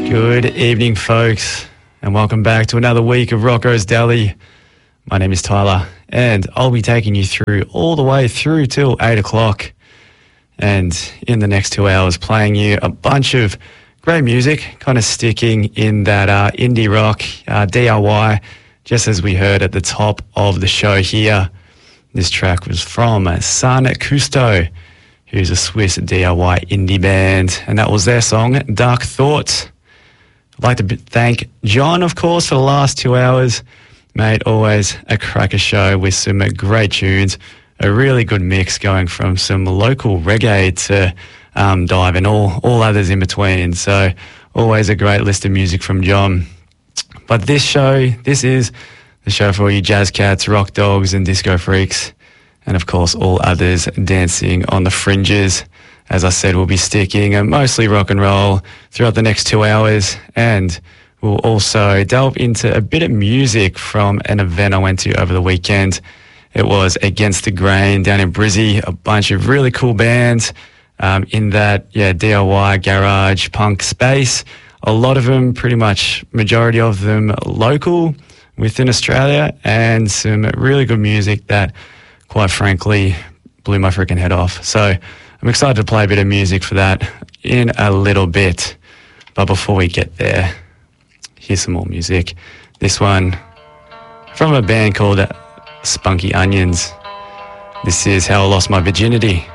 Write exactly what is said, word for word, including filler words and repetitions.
Good evening, folks, and welcome back to another week of Rocco's Deli. My name is Tyler, and I'll be taking you through all the way through till eight o'clock. And in the next two hours, playing you a bunch of great music, kind of sticking in that uh, indie rock, uh, D I Y, just as we heard at the top of the show here. This track was from San Custo, who's a Swiss D I Y indie band, and that was their song, Dark Thoughts. I'd like to b- thank John, of course, for the last two hours. Mate, always a cracker show with some great tunes, a really good mix going from some local reggae to um, dive and all, all others in between. So always a great list of music from John. But this show, this is the show for all you jazz cats, rock dogs and disco freaks, and of course all others dancing on the fringes. As I said, we'll be sticking uh, mostly rock and roll throughout the next two hours, and we'll also delve into a bit of music from an event I went to over the weekend. It was Against the Grain down in Brizzy, a bunch of really cool bands um, in that yeah D I Y, garage, punk space. A lot of them, pretty much majority of them local within Australia, and some really good music that, quite frankly, blew my freaking head off. So I'm excited to play a bit of music for that in a little bit. But before we get there, here's some more music. This one from a band called Spunky Onions. This is How I Lost My Virginity.